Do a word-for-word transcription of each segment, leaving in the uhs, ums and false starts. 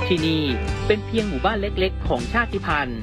ที่นี่เป็นเพียงหมู่บ้านเล็กๆของชาติพันธุ์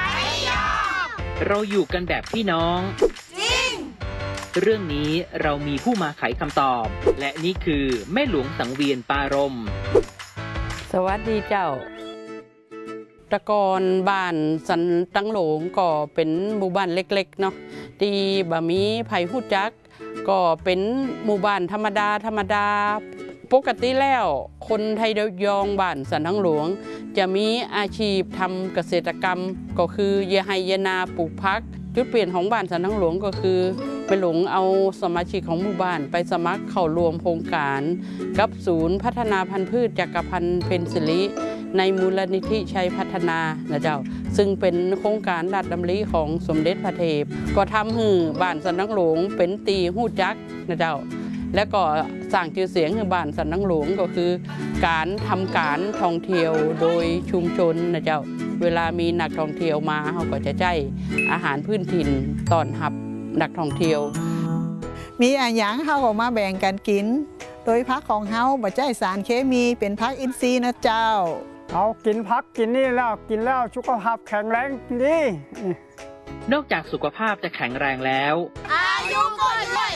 เราอยู่กันแบบพี่น้องจริงเรื่องนี้เรามีผู้มาไขคำตอบและนี่คือแม่หลวงสังเวียนปารมสวัสดีเจ้าตะกอนบ้านสันตังหลงก็เป็นหมู่บ้านเล็กๆเนาะที่บะมีไผ่หู้จักก็เป็นหมู่บ้านธรรมดาธรรมดาปกติแล้วคนไทยยองบ้านสันตังหลวงจะมีอาชีพทำเกษตรกรรมก็คือเยไฮเยนาปลูกพักจุดเปลี่ยนของบ้านสันตังหลวงก็คือไปหลงเอาสมาชิกของหมู่บ้านไปสมัครเข้ารวมโครงการกับศูนย์พัฒนาพันธุ์พืชจักรพันธ์เพ็ญศิริในมูลนิธิชัยพัฒนานะเจ้าซึ่งเป็นโครงการรัฐดำริของสมเด็จพระเทพก็ทำให้บ้านสันตังหลวงเป็นตีหู้จักนะเจ้าและก็สร้างชื่อเสียงให้บ้านสันตังหลวงก็คือการทำการท่องเที่ยวโดยชุมชนนะเจ้าเวลามีนักท่องเที่ยวมาเขาก็จะใช้อาหารพื้นถิ่นต้อนรับนักท่องเที่ยวมีอาหยังเขาก็มาแบ่งกันกินโดยพักของเฮาบ่ใช้สารเคมีเป็นพักอินทรีย์นะเจ้าเอากินพักกินนี่แล้วกินแล้วสุขภาพแข็งแรงดีนอกจากสุขภาพจะแข็งแรงแล้วอายุก็เลย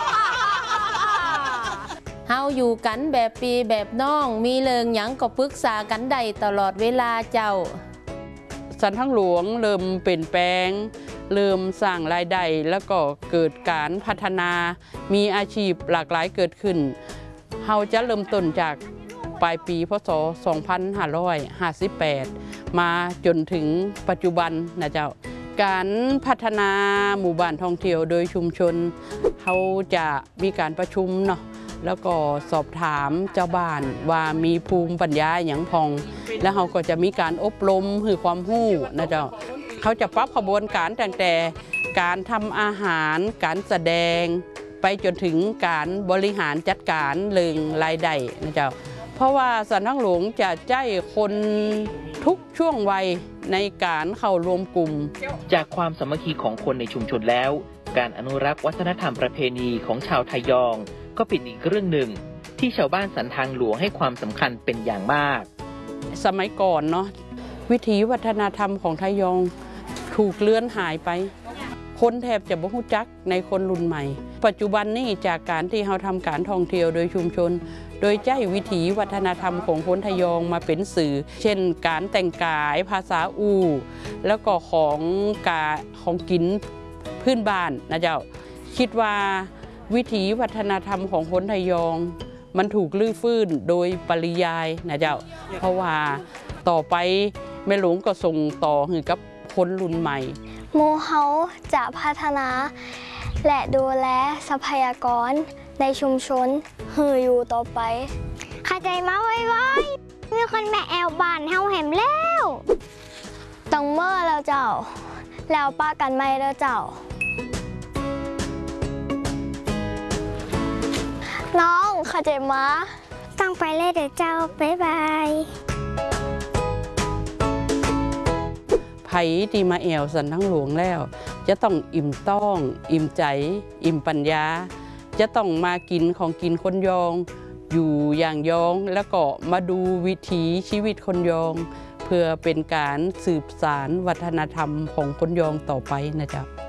เฮาอยู่กันแบบปีแบบน้องมีเริงหยังก็ปรึกษากันได้ตลอดเวลาเจ้าสันตังหลวงเริ่มเปลี่ยนแปลงเริ่มสร้างรายได้แล้วก็เกิดการพัฒนามีอาชีพหลากหลายเกิดขึ้นเฮาจะเริ่มต้นจากปลายปีพศสองพันห้าร้อยห้าสิบแปดมาจนถึงปัจจุบันนะเจ้าการพัฒนาหมู่บ้านท่องเที่ยวโดยชุมชนเขาจะมีการประชุมเนาะแล้วก็สอบถามเจ้าบ้านว่ามีภูมิปัญญาอย่างพองแล้วเขาก็จะมีการอบรมให้ความรู้นะเจ้าเขาจะปรับขบวนการตั้งแต่การทำอาหารการแสดงไปจนถึงการบริหารจัดการเรื่องรายได้นะเจ้าเพราะว่าสันตังหลวงจะใจคนทุกช่วงวัยในการเข้ารวมกลุ่มจากความสามัคคีของคนในชุมชนแล้วการอนุรักษ์วัฒนธรรมประเพณีของชาวไทยยองก็เป็นอีกเรื่องหนึ่งที่ชาวบ้านสันทางหลวงให้ความสำคัญเป็นอย่างมากสมัยก่อนเนาะวิถีวัฒนธรรมของไทยยองถูกเลือนหายไปคนแทบจะบ่รู้จักในคนรุ่นใหม่ปัจจุบันนี้จากการที่เราทำการท่องเที่ยวโดยชุมชนโดยใจวิถีวัฒนธรรมของคนไทยยองมาเป็นสื่อเช่นการแต่งกายภาษาอู่แล้วก็ของกาของกินพื้นบ้านนะเจ้าคิดว่าวิถีวัฒนธรรมของคนไทยยองมันถูกลื้อฟื้นโดยปริยายนะเจ้าเพราะว่าต่อไปแม่หลวงก็ส่งต่อให้กับคนรุ่นใหม่หมู่เฮาจะพัฒนาและดูแลทรัพยากรในชุมชนหืออยู่ต่อไปเข้าใจมาไว้ๆมีคนแม่แอวบ้านเฮาแหมแล้วต้องเมื่อแล้วเจ้าแล้วป้ากันไม่แล้วเจ้าน้องเข้าใจมาต้องไปเลยเดี๋ยวเจ้าบ๊ายบายไผ่ที่มาแอวสันตังหลวงแล้วจะต้องอิ่มต้องอิ่มใจอิ่มปัญญาจะต้องมากินของกินคนยองอยู่อย่างยองแล้วก็มาดูวิถีชีวิตคนยองเพื่อเป็นการสืบสานวัฒนธรรมของคนยองต่อไปนะจ๊ะ